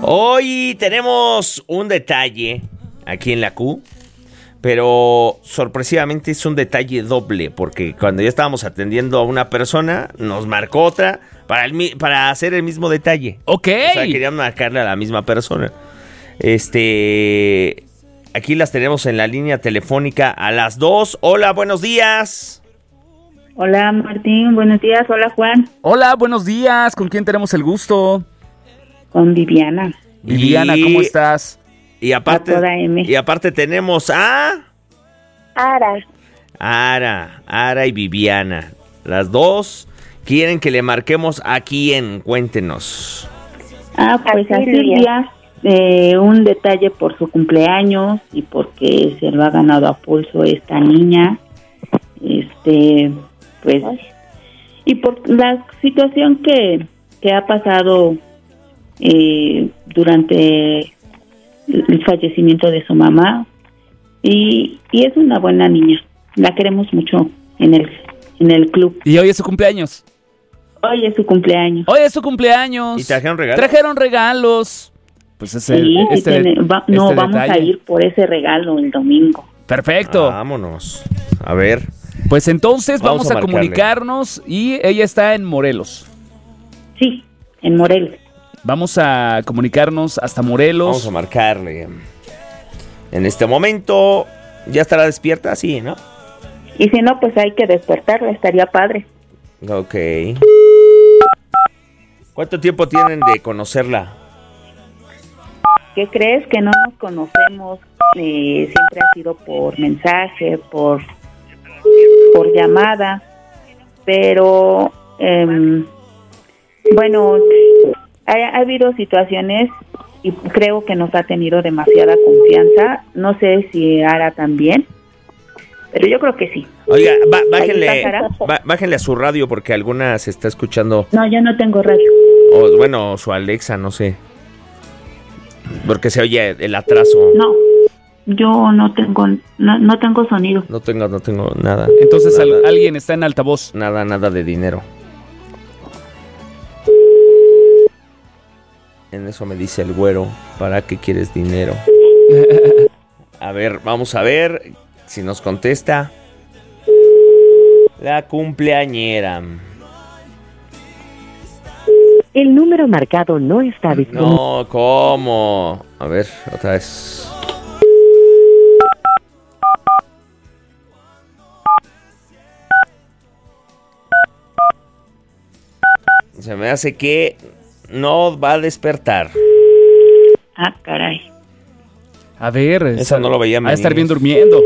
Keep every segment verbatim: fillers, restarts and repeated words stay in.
Hoy tenemos un detalle aquí en la Q, pero sorpresivamente es un detalle doble, porque cuando ya estábamos atendiendo a una persona, nos marcó otra para, el, para hacer el mismo detalle. Ok. O sea, querían marcarle a la misma persona. Este... Aquí las tenemos en la línea telefónica a las dos. Hola, buenos días. Hola, Martín, buenos días. Hola, Juan. Hola, buenos días. ¿Con quién tenemos el gusto? Con Viviana. Viviana, Y- ¿cómo estás? Y aparte, A toda M. y aparte tenemos a Ara. Ara, Ara y Viviana. Las dos quieren que le marquemos a quién. Cuéntenos. Ah, pues A a Silvia. Silvia, eh, un detalle por su cumpleaños y porque se lo ha ganado a pulso esta niña. Este, pues, y por la situación que, que ha pasado eh, durante el fallecimiento de su mamá. Y, y es una buena niña. La queremos mucho en el, en el club. Y hoy es su cumpleaños. Hoy es su cumpleaños. Hoy es su cumpleaños. ¿Y trajeron regalos? Trajeron regalos. Pues es el, Sí, este, tiene- va- no, este vamos detalle. a ir por ese regalo el domingo. Perfecto. Vámonos. A ver. Pues entonces Vamos vamos, a a, marcarle. comunicarnos y ella está en Morelos. Sí, en Morelos. Vamos a comunicarnos hasta Morelos. Vamos a marcarle. En este momento, ¿ya estará despierta? Sí, ¿no? Y si no, pues hay que despertarla, estaría padre. Ok. ¿Cuánto tiempo tienen de conocerla? ¿Qué crees? Que no nos conocemos, eh, siempre ha sido por mensaje, por, por llamada, pero em, bueno, ha, ha habido situaciones y creo que nos ha tenido demasiada confianza, no sé si Ara también, pero yo creo que sí. Oiga, ba- Ahí bájenle, está, Sara. ba- bájenle a su radio porque alguna se está escuchando. No, yo no tengo radio. O bueno, su Alexa, no sé. Porque se oye el atraso. No, yo no tengo, no, no tengo sonido. No tengo, no tengo nada. Entonces al- Nada. alguien está en altavoz. Nada, nada de dinero. En eso me dice el güero, ¿para qué quieres dinero? A ver, vamos a ver si nos contesta. La cumpleañera. El número marcado no está disponible. No, ¿cómo? A ver, otra vez. Se me hace que no va a despertar. Ah, caray. A ver, Eso no lo veía a estar venir. bien durmiendo.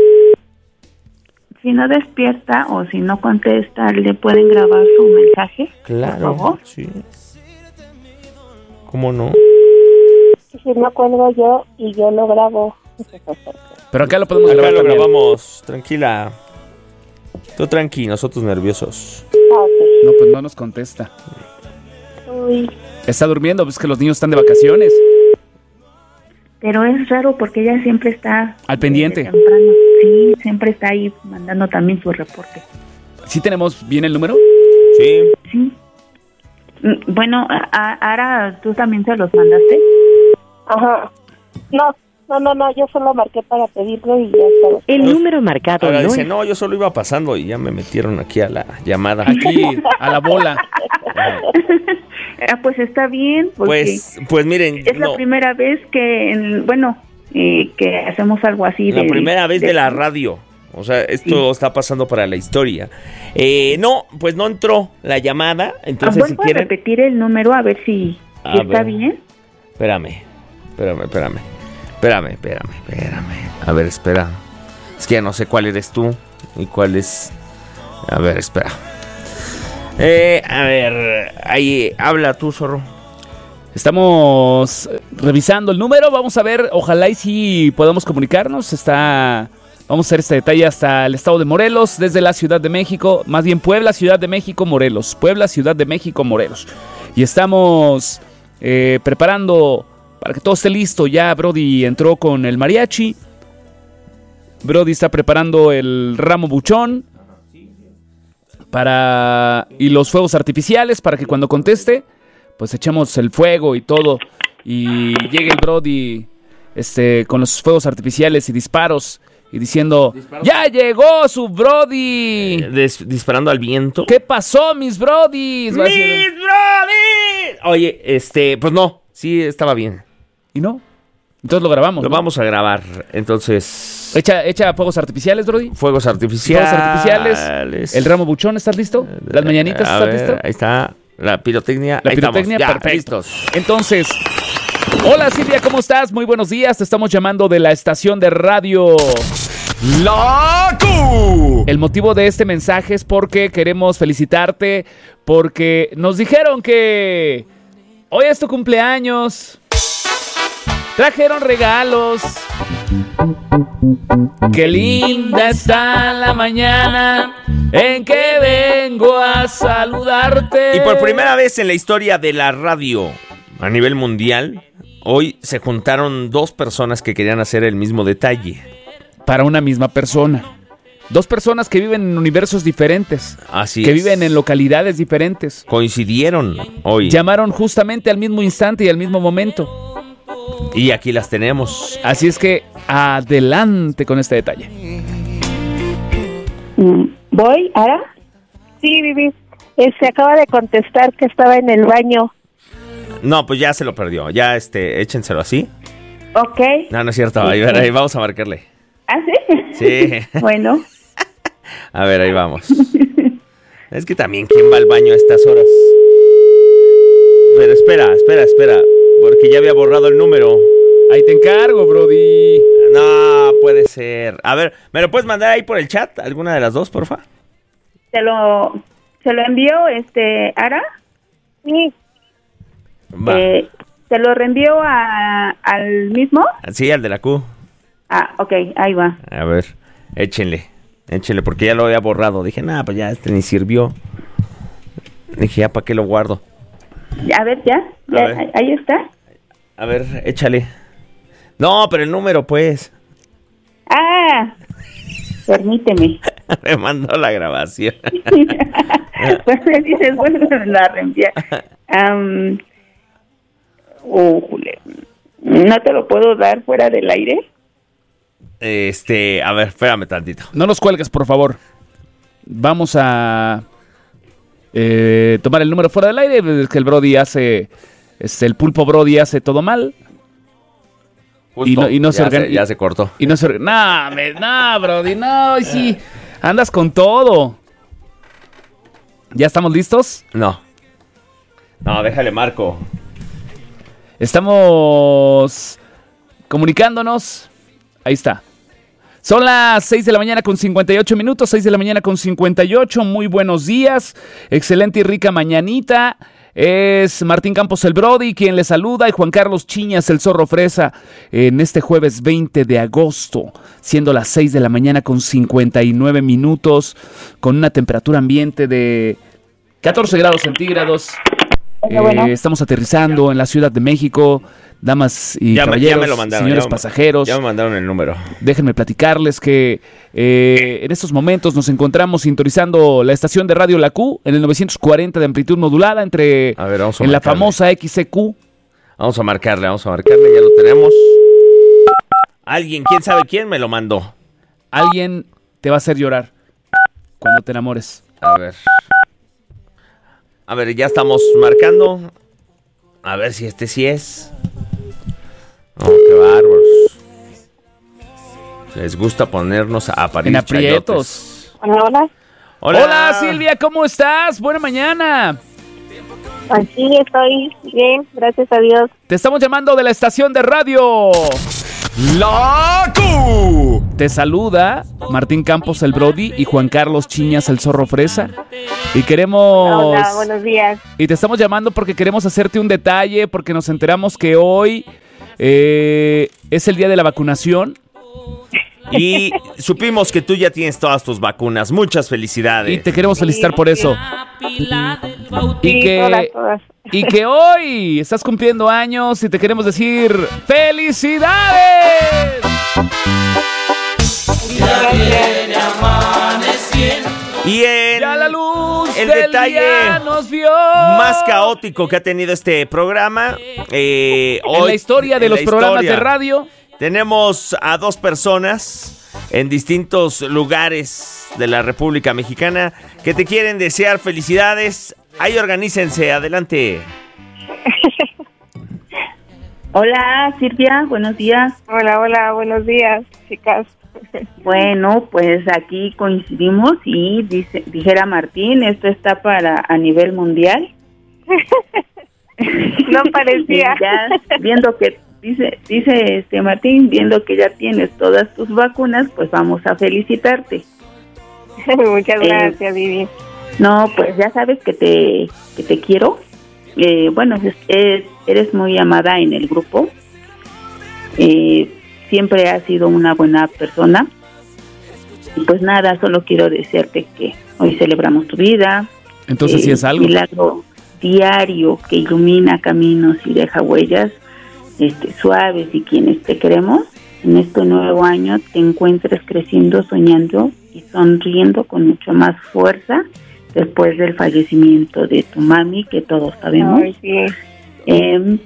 Si no despierta o si no contesta, ¿le pueden grabar su mensaje? Claro, Por favor. sí. ¿Cómo no? Si no cuelgo yo y yo lo grabo. Pero acá lo podemos Acá grabar lo también. grabamos, tranquila. Tú tranqui, nosotros nerviosos. Ah, ok. No, pues no nos contesta. Uy, Está durmiendo, pues que los niños están de vacaciones. Pero es raro porque ella siempre está... Al pendiente. desde temprano. Sí, siempre está ahí mandando también su reporte. ¿Sí tenemos bien el número? Sí. Sí. Mm, Bueno, a- a- Ara, ¿tú también se los mandaste? ajá. No, no, no, no, yo solo marqué para pedirlo y ya está. El número marcado Ahora no dice, es... no, yo solo iba pasando y ya me metieron aquí a la llamada. Aquí, a la bola. Ah, pues está bien, porque Pues, pues miren, es la no, primera vez que, en- bueno, eh, que hacemos algo así. la de- primera vez de la radio. O sea, esto está pasando para la historia. Eh, no, pues no entró la llamada. Ah, Entonces, si vuelvo a quieren... repetir el número a ver si, A si está ver. bien. Espérame, espérame, espérame. Espérame, espérame, espérame. A ver, espera. Es que ya no sé cuál eres tú y cuál es... A ver, espera. Eh, a ver, ahí, habla tú, zorro. Estamos revisando el número. Vamos a ver, ojalá y si podamos comunicarnos. Está... Vamos a hacer este detalle hasta el estado de Morelos, desde la Ciudad de México, más bien Puebla, Ciudad de México, Morelos. Puebla, Ciudad de México, Morelos. Y estamos eh, preparando para que todo esté listo. Ya Brody entró con el mariachi. Brody está preparando el ramo buchón para y los fuegos artificiales para que cuando conteste, pues echemos el fuego y todo y llega el Brody este, con los fuegos artificiales y disparos y diciendo, ¿disparos? ¡Ya llegó su Brody! Eh, des- disparando al viento. ¿Qué pasó, mis Brodis? ¡Mis Brodis! Oye, este, pues no, sí estaba bien. ¿Y no? Entonces lo grabamos, Lo ¿no? vamos a grabar, entonces... Echa, echa fuegos artificiales, Brody. Fuegos artificiales. Fuegos artificiales. El ramo buchón, ¿estás listo? Las mañanitas, A ¿estás ver, listo? Ahí está, la pirotecnia. La ahí pirotecnia, estamos. Ya, perfecto. listos. Entonces, hola Silvia, ¿cómo estás? Muy buenos días, te estamos llamando de la estación de radio ¡La Q! El motivo de este mensaje es porque queremos felicitarte, porque nos dijeron que hoy es tu cumpleaños, trajeron regalos, qué linda está la mañana en que vengo a saludarte. Y por primera vez en la historia de la radio a nivel mundial, hoy se juntaron dos personas que querían hacer el mismo detalle. Para una misma persona. Dos personas que viven en universos diferentes. Así que es. viven en localidades diferentes. Coincidieron hoy. Llamaron justamente al mismo instante y al mismo momento. Y aquí las tenemos. Así es que adelante con este detalle. ¿Voy, Ara? Sí, Vivi. Eh, se acaba de contestar que estaba en el baño. No, pues ya se lo perdió. Ya, este, échenselo así. Ok. No, no es cierto. Ahí, ahí vamos a marcarle. ¿Ah, sí? Sí. Bueno. A ver, ahí vamos. Es que también, ¿quién va al baño a estas horas? Pero espera, espera, espera. Porque ya había borrado el número. Ahí te encargo, Brody. No, puede ser. A ver, ¿me lo puedes mandar ahí por el chat? ¿Alguna de las dos, porfa? ¿Se lo, se lo envió, este, Ara? Sí. Va. Eh, ¿Se lo reenvió a, al mismo? Sí, al de la Q. Ah, ok, ahí va. A ver, échenle. Échenle, porque ya lo había borrado. Dije, nada, pues ya este ni sirvió. Dije, ya, ¿para qué lo guardo? A ver, ya, ya A ver. ahí, ahí está. A ver, échale. No, pero el número, pues. Ah, permíteme. Me mandó la grabación. Pues me dices, bueno, me la reenvía. Um, ujule. ¿No te lo puedo dar fuera del aire? Este, a ver, espérame tantito. No nos cuelgues, por favor. Vamos a eh, tomar el número fuera del aire. Es que el Brody hace... Este, el pulpo Brody hace todo mal. Justo, Y no- y no se ya, organ- se, ya se cortó. Y no se... No, me, no, Brody, no. y Sí, andas con todo. ¿Ya estamos listos? No. No, déjale marco. Estamos comunicándonos. Ahí está. Son las seis de la mañana con cincuenta y ocho minutos. seis de la mañana con cincuenta y ocho. Muy buenos días. Excelente y rica mañanita. Es Martín Campos el Brody quien le saluda y Juan Carlos Chiñas el Zorro Fresa en este jueves veinte de agosto, siendo las seis de la mañana con cincuenta y nueve minutos, con una temperatura ambiente de catorce grados centígrados. Bueno, Eh, bueno. Estamos aterrizando en la Ciudad de México, damas y Ya, me- caballeros, ya me lo mandaron. señores ya me- pasajeros. Ya me mandaron el número. Déjenme platicarles que eh, en estos momentos nos encontramos sintonizando la estación de radio La Q en el novecientos cuarenta de amplitud modulada entre A ver, vamos a en la marcarle. famosa X C Q. Vamos a marcarle, vamos a marcarle, ya lo tenemos. Alguien, quién sabe quién me lo mandó. Alguien te va a hacer llorar cuando te enamores. A ver. A ver, ya estamos marcando. A ver si este sí es. Oh, qué bárbaros. Les gusta ponernos a parir En aprietos. chayotes. Hola, hola. Hola. Hola Silvia, ¿cómo estás? Buena mañana. Aquí estoy bien, gracias a Dios. Te estamos llamando de la estación de radio La Q. Te saluda Martín Campos el Brody y Juan Carlos Chiñas el Zorro Fresa. Y queremos... Hola, buenos días. Y te estamos llamando porque queremos hacerte un detalle, porque nos enteramos que hoy eh, es el día de la vacunación. Y supimos que tú ya tienes todas tus vacunas. Muchas felicidades. Y te queremos felicitar por eso. Y Sí, que, todas, todas. y que hoy estás cumpliendo años y te queremos decir ¡felicidades! Y en... Ya la luz el del detalle día nos vio. más caótico que ha tenido este programa. Eh, hoy, en la historia de en los la programas historia, de radio. Tenemos a dos personas en distintos lugares de la República Mexicana que te quieren desear felicidades. Ahí organícense, adelante. Hola, Silvia, buenos días. Hola, hola, buenos días, chicas. Bueno, pues aquí coincidimos y dice, dijera Martín, esto está para a nivel mundial. No parecía. Y ya viendo que dice dice este Martín, viendo que ya tienes todas tus vacunas, pues vamos a felicitarte. Muchas Eh, gracias, Vivi. No, pues ya sabes que te que te quiero. Eh, bueno, es, es, eres muy amada en el grupo. Eh, siempre has sido una buena persona. Y pues nada, solo quiero desearte que hoy celebramos tu vida. Entonces sí es algo. Milagro diario que ilumina caminos y deja huellas este, suaves, y quienes te queremos en este nuevo año te encuentres creciendo, soñando y sonriendo con mucho más fuerza después del fallecimiento de tu mami, que todos sabemos. Ay, sí. Eh,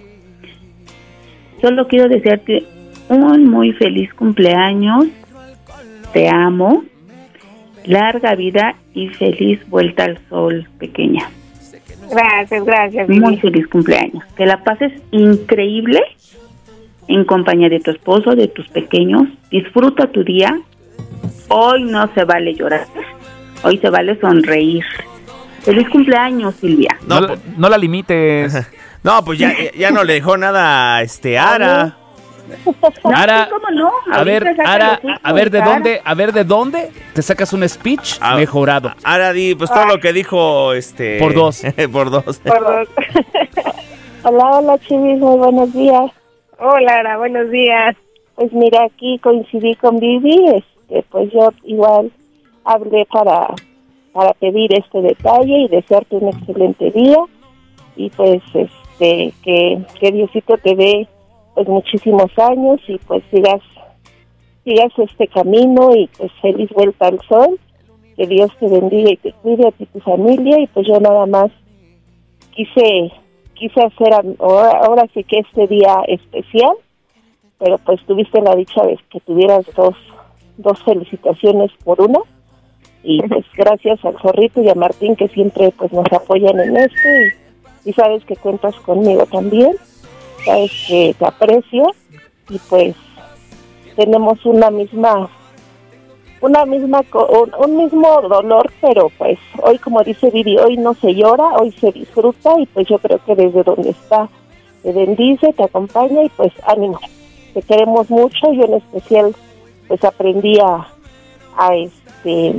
solo quiero desearte un muy feliz cumpleaños. Te amo. Larga vida y feliz vuelta al sol, pequeña. Gracias, gracias, Vivi. Muy feliz cumpleaños. Que la pases increíble en compañía de tu esposo, de tus pequeños. Disfruta tu día. Hoy no se vale llorar. Hoy se vale sonreír. Feliz cumpleaños, Silvia. No, No, la- no la limites. No, pues ya, ya no le dejó nada a este Ara. No, Ara, sí, ¿cómo no? A ver, Ahorita sácalo Ara, tú, a ver de Ara. dónde, a ver de dónde te sacas un speech Ah, mejorado. Ara, di, pues todo lo que dijo este. Por dos. Por dos. Por dos. Hola, hola, Chivis, muy buenos días. Hola, Ara, buenos días. Pues mira, aquí coincidí con Vivi, este, pues yo igual hablé para, para pedir este detalle y desearte un excelente día, y pues este que, que Diosito te dé pues muchísimos años y pues sigas sigas este camino, y pues feliz vuelta al sol, que Dios te bendiga y te cuide a ti y tu familia. Y pues yo nada más quise quise hacer a- ahora, ahora sí que este día especial, pero pues tuviste la dicha de que tuvieras dos dos felicitaciones por una, y pues gracias al Zorrito y a Martín, que siempre pues nos apoyan en esto, y, y sabes que cuentas conmigo también, sabes que te aprecio, y pues tenemos una misma una misma co- un, un mismo dolor, pero pues hoy, como dice Vivi, hoy no se llora, hoy se disfruta, y pues yo creo que desde donde está te bendice, te acompaña, y pues ánimo, te queremos mucho. Yo en especial pues aprendí a, a este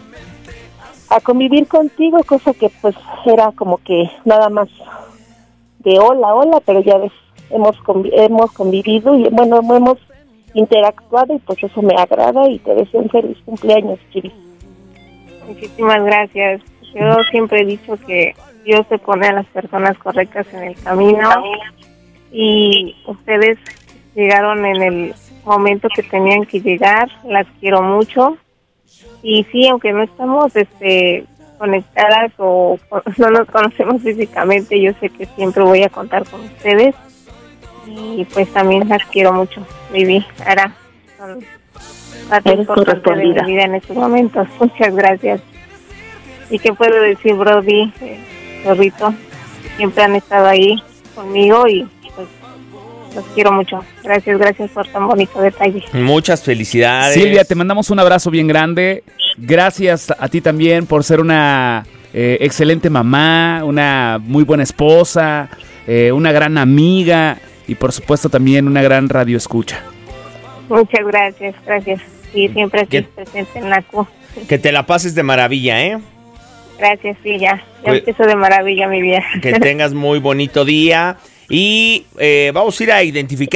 a convivir contigo, cosa que pues era como que nada más de hola, hola, pero ya ves, hemos convi- hemos convivido y bueno, hemos interactuado, y pues eso me agrada, y te deseo un feliz cumpleaños, Chivis. Muchísimas gracias. Yo siempre he dicho que Dios se pone a las personas correctas en el camino, y ustedes llegaron en el momento que tenían que llegar. Las quiero mucho, y sí, aunque no estamos este conectadas o no nos conocemos físicamente, yo sé que siempre voy a contar con ustedes, y pues también las quiero mucho. Vivi, Ara, son parte Eres importante de mi correspondida. vida en estos momentos. Muchas gracias. ¿Y qué puedo decir, Brody, eh, Zorrito? Siempre han estado ahí conmigo, y pues los quiero mucho. Gracias, gracias por tan bonito detalle. Muchas felicidades. Silvia, te mandamos un abrazo bien grande. Gracias a ti también por ser una eh, excelente mamá, una muy buena esposa, eh, una gran amiga, y por supuesto también una gran radioescucha. Muchas gracias, gracias. Y siempre aquí ¿Qué? presente en la Q. Que te la pases de maravilla, ¿eh? Gracias, sí, ya. Ya Pues- empiezo de maravilla mi vida. Que tengas muy bonito día. Y eh, vamos a ir a identificar